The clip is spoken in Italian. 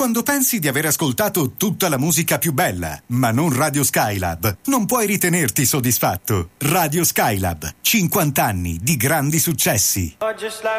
Quando pensi di aver ascoltato tutta la musica più bella, ma non Radio Skylab, non puoi ritenerti soddisfatto. Radio Skylab, 50 anni di grandi successi.